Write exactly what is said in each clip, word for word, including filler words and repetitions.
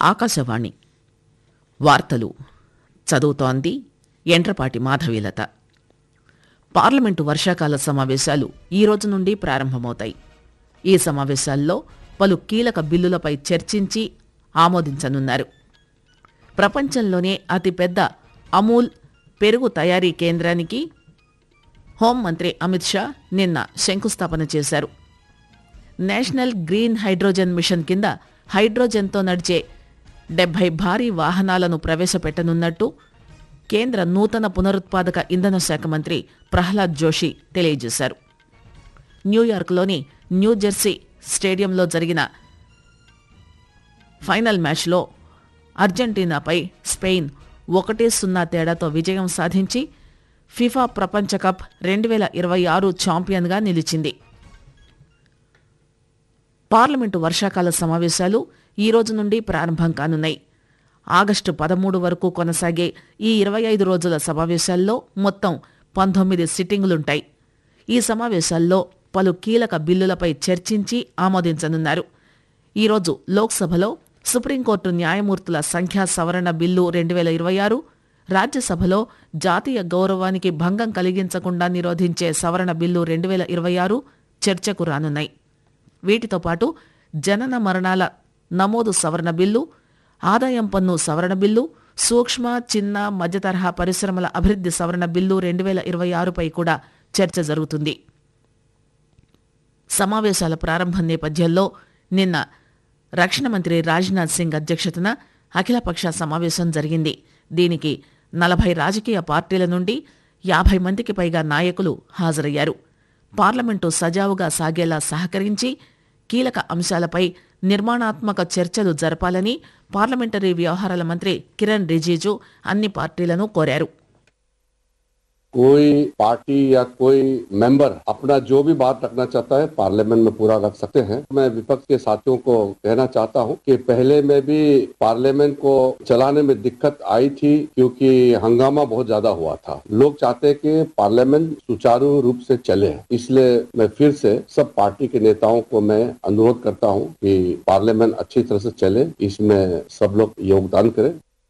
ఆకాశవాణి వార్తలు చదువుతోంది ఎండ్రపాటి మాధవీలత. పార్లమెంటు వర్షాకాల సమావేశాలు ఈ రోజు నుండి ప్రారంభమవుతాయి. ఈ సమావేశాల్లో పలు కీలక బిల్లులపై చర్చించి ఆమోదించనున్నారు. ప్రపంచంలోనే అతిపెద్ద అమూల్ పెరుగు తయారీ కేంద్రానికి హోంమంత్రి అమిత్ షా నిన్న శంకుస్థాపన చేశారు. నేషనల్ గ్రీన్ హైడ్రోజన్ మిషన్ కింద హైడ్రోజన్తో నడిచే డెబ్బై భారీ వాహనాలను ప్రవేశపెట్టనున్నట్టు కేంద్ర నూతన పునరుత్పాదక ఇంధన శాఖ మంత్రి ప్రహ్లాద్ జోషి తెలియజేశారు. న్యూయార్క్లోని న్యూజెర్సీ స్టేడియంలో జరిగిన ఫైనల్ మ్యాచ్లో అర్జెంటీనాపై స్పెయిన్ ఒకటి సున్నా తేడాతో విజయం సాధించి ఫిఫా ప్రపంచ కప్ రెండు వేల ఇరవై ఆరు ఛాంపియన్గా నిలిచింది. పార్లమెంటు వర్షాకాల సమావేశాలు ఈ రోజు నుండి ప్రారంభం కానున్నాయి. ఆగస్టు పదమూడు వరకు కొనసాగే ఈ ఇరవై ఐదు రోజుల సమావేశాల్లో మొత్తం పంతొమ్మిది సిట్టింగులుంటాయి. ఈ సమావేశాల్లో పలు కీలక బిల్లులపై చర్చించి ఆమోదించనున్నారు. ఈరోజు లోక్సభలో సుప్రీంకోర్టు న్యాయమూర్తుల సంఖ్యా సవరణ బిల్లు రెండు వేల ఇరవై ఆరు, రాజ్యసభలో జాతీయ గౌరవానికి భంగం కలిగించకుండా నిరోధించే సవరణ బిల్లు రెండు వేల ఇరవై ఆరు చర్చకు రానున్నాయి. వీటితో పాటు జనన మరణాల నమోదు సవరణ బిల్లు, ఆదాయం పన్ను సవరణ బిల్లు, సూక్ష్మ చిన్న మధ్యతరహా పరిశ్రమల అభివృద్ధి సవరణ బిల్లు రెండు వేల ఇరవై ఆరుపై కూడా చర్చ జరుగుతుంది. సమావేశాల ప్రారంభం నేపథ్యంలో నిన్న రక్షణ మంత్రి రాజ్నాథ్ సింగ్ అధ్యక్షతన అఖిలపక్ష సమావేశం జరిగింది. దీనికి నలభై రాజకీయ పార్టీల నుండి యాభై మందికి పైగా నాయకులు హాజరయ్యారు. పార్లమెంటు సజావుగా సాగేలా సహకరించి కీలక అంశాలపై నిర్మాణాత్మక చర్చలు జరపాలని పార్లమెంటరీ వ్యవహారాల మంత్రి కిరణ్ రిజిజు అన్ని పార్టీలను కోరారు. कोई पार्टी या कोई मेंबर अपना जो भी बात रखना चाहता है पार्लियामेंट में पूरा रख सकते हैं. मैं विपक्ष के साथियों को कहना चाहता हूं कि पहले में भी पार्लियामेंट को चलाने में दिक्कत आई थी क्योंकि हंगामा बहुत ज्यादा हुआ था. लोग चाहते हैं कि पार्लियामेंट सुचारू रूप से चले. इसलिए मैं फिर से सब पार्टी के नेताओं को मैं अनुरोध करता हूं कि पार्लियामेंट अच्छी तरह से चले, इसमें सब लोग योगदान करें.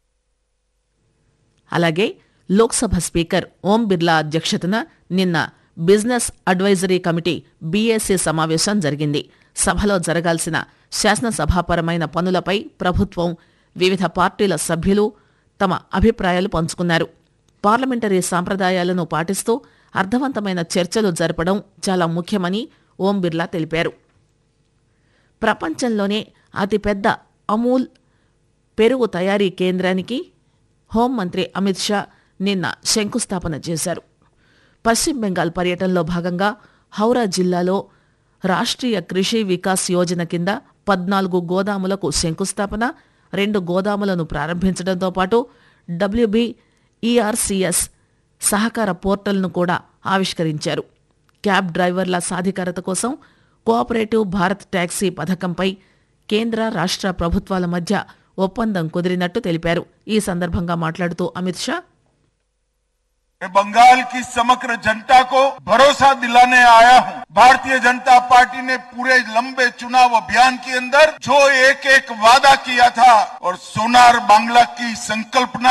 అలాగే లోక్సభ స్పీకర్ ఓం బిర్లా అధ్యక్షతన నిన్న బిజినెస్ అడ్వైజరీ కమిటీ బీఏసీ సమావేశం జరిగింది. సభలో జరగాల్సిన శాసనసభాపరమైన పనులపై ప్రభుత్వం, వివిధ పార్టీల సభ్యులు తమ అభిప్రాయాలు పంచుకున్నారు. పార్లమెంటరీ సాంప్రదాయాలను పాటిస్తూ అర్థవంతమైన చర్చలు జరపడం చాలా ముఖ్యమని ఓం బిర్లా తెలిపారు. ప్రపంచంలోనే అతిపెద్ద అమూల్ పెరుగు తయారీ కేంద్రానికి హోంమంత్రి అమిత్ షా నిన్న శంకుస్థాపన చేశారు. పశ్చిమ బెంగాల్ పర్యటనలో భాగంగా హౌరా జిల్లాలో రాష్ట్రీయ కృషి వికాస్ యోజన కింద పద్నాలుగు గోదాములకు శంకుస్థాపన, రెండు గోదాములను ప్రారంభించడంతో పాటు డబ్ల్యూబీఈఆర్సీఎస్ సహకార పోర్టల్ను కూడా ఆవిష్కరించారు. క్యాబ్ డ్రైవర్ల సాధికారత కోసం కోఆపరేటివ్ భారత్ టాక్సీ పథకంపై కేంద్ర రాష్ట్ర ప్రభుత్వాల మధ్య ఒప్పందం కుదిరినట్టు తెలిపారు. ఈ సందర్భంగా మాట్లాడుతూ అమిత్ షా मैं बंगाल की समग्र जनता को भरोसा दिलाने आया हूं. भारतीय जनता पार्टी ने पूरे लंबे चुनाव अभियान के अंदर जो एक एक वादा किया था और सोनार बांग्ला की संकल्पना